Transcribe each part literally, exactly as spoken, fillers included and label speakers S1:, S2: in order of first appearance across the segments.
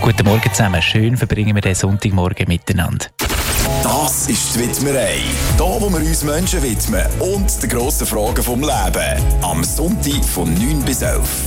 S1: Guten Morgen zusammen, schön verbringen wir den Sonntagmorgen miteinander.
S2: Das ist die Widmerei. Hier, wo wir uns Menschen widmen und den grossen Fragen vom Leben. Am Sonntag von neun bis elf.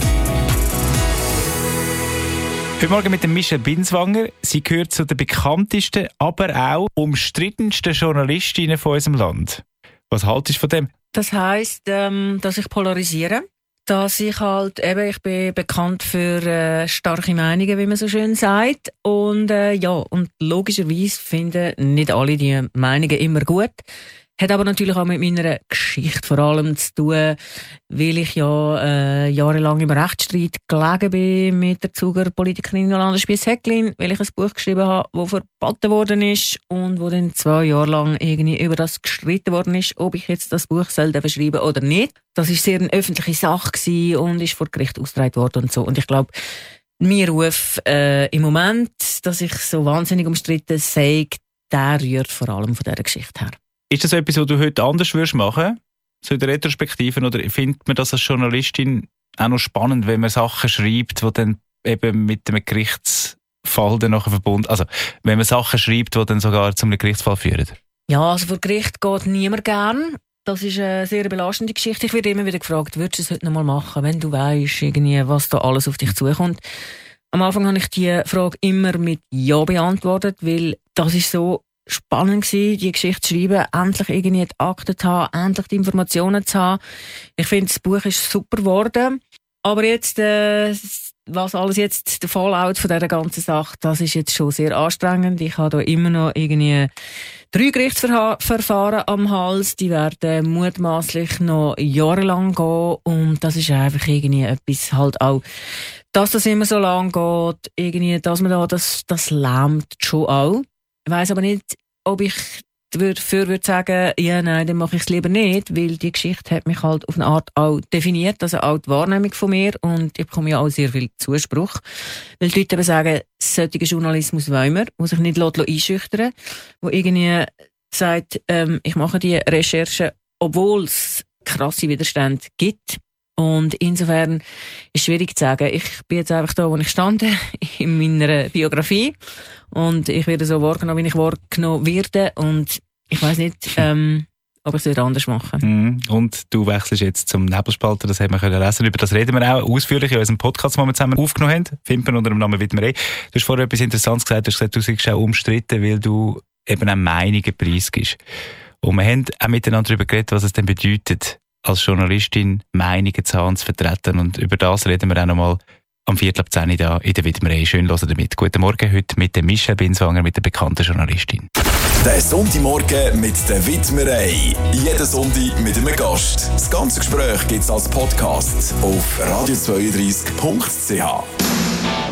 S1: Heute Morgen mit dem Michel Binswanger. Sie gehört zu den bekanntesten, aber auch umstrittensten Journalistinnen von unserem Land. Was haltest du von dem?
S3: Das heisst, ähm, dass ich polarisiere. Dass ich halt, eben, ich bin bekannt für äh, starke Meinungen, wie man so schön sagt. Und äh, ja, und logischerweise finden nicht alle die Meinungen immer gut. Hat aber natürlich auch mit meiner Geschichte vor allem zu tun, weil ich ja äh, jahrelang im Rechtsstreit gelegen bin mit der Zuger Politikerin Jolanda Spiess-Häcklin, weil ich ein Buch geschrieben habe, das verboten worden ist und wo dann zwei Jahre lang irgendwie über das gestritten worden ist, ob ich jetzt das Buch soll schreiben oder nicht. Das ist sehr eine öffentliche Sache gewesen und ist vor Gericht ausgetragen worden und so. Und ich glaube, mein Ruf äh, im Moment, dass ich so wahnsinnig umstritten sei, der rührt vor allem von dieser Geschichte her.
S1: Ist das etwas, was du heute anders würdest machen? So in der Retrospektive? Oder findet man das als Journalistin auch noch spannend, wenn man Sachen schreibt, die dann eben mit einem Gerichtsfall dann nachher verbunden, also wenn man Sachen schreibt, die dann sogar zum Gerichtsfall führen?
S3: Ja, also vor Gericht geht niemand gern. Das ist eine sehr belastende Geschichte. Ich werde immer wieder gefragt, würdest du es heute noch mal machen, wenn du weisst, irgendwie, was da alles auf dich zukommt? Am Anfang habe ich die Frage immer mit Ja beantwortet, weil das ist so spannend gewesen, die Geschichte zu schreiben, endlich irgendwie die Akten zu haben, endlich die Informationen zu haben. Ich finde, das Buch ist super geworden. Aber jetzt, äh, was alles jetzt, der Fallout von dieser ganzen Sache, das ist jetzt schon sehr anstrengend. Ich habe da immer noch irgendwie drei Gerichtsverfahren am Hals. Die werden mutmaßlich noch jahrelang gehen. Und das ist einfach irgendwie etwas halt auch, dass das immer so lang geht, irgendwie, dass man da, das, das lähmt schon auch. Ich weiss aber nicht, ob ich dafür würde sagen, ja, nein, dann mache ich es lieber nicht, weil die Geschichte hat mich halt auf eine Art auch definiert, also auch die Wahrnehmung von mir, und ich bekomme ja auch sehr viel Zuspruch, weil die Leute eben sagen, solchen Journalismus wollen wir, muss sich nicht einschüchtern, wo irgendwie sagt, ähm, ich mache die Recherche, obwohl es krasse Widerstände gibt. Und insofern ist es schwierig zu sagen. Ich bin jetzt einfach da, wo ich stand, in meiner Biografie. Und ich werde so wahrgenommen, wie ich wahrgenommen werde. Und ich weiss nicht, ähm, ob ich es anders machen
S1: mm, Und du wechselst jetzt zum Nebelspalter, das haben wir können lesen. Über das reden wir auch ausführlich in unserem Podcast, den wir zusammen aufgenommen haben. Findet man unter dem Namen Widmerei. Du hast vorher etwas Interessantes gesagt. Du hast gesagt, du bist auch umstritten, weil du eben auch Meinungen preisgibst. Und wir haben auch miteinander darüber geredet, was es denn bedeutet, als Journalistin Meinungen zu haben und zu vertreten. Und über das reden wir auch noch mal am Viertel ab zehn da in der Widmerei. Schön, hören damit. Guten Morgen heute mit dem Michel Binswanger, mit der bekannten Journalistin.
S2: Der Sonntagmorgen mit der Widmerei. Jeden Sonntag mit einem Gast. Das ganze Gespräch gibt es als Podcast auf radio zweiunddreißig punkt c h.